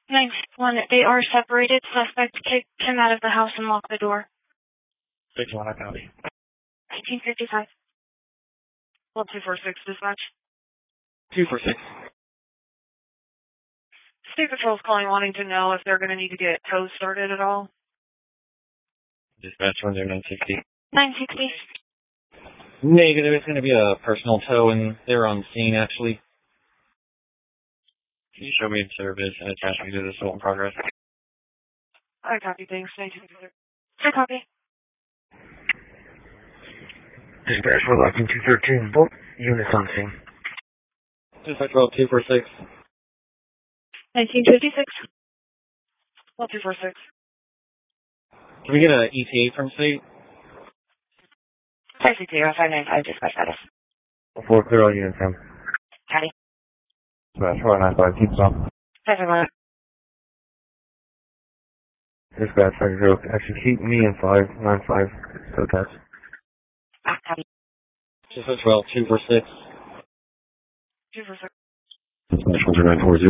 961, they are separated. Suspect kicked him out of the house and locked the door. 6-1, I copy. 1955. Well, 246 dispatch. 246. State Patrol's calling wanting to know if they're going to need to get tows started at all. Dispatch 10960. 960. Negative, it's going to be a personal tow, and they're on scene, actually. Can you show me the service and attach me to the assault in progress? I copy, thanks. 1960. I copy. Dispatch, we're locking 213. Both units on scene. Dispatch 246. 1956. Well, 246. Can we get an ETA from state? 560-595, dispatch status. 4 clear all units, Sam. Copy. Dispatch 495, keep stop. 511. Dispatch 50, actually keep me in 595, so that's. Copy. Dispatch 246. 246. Dispatch 1940.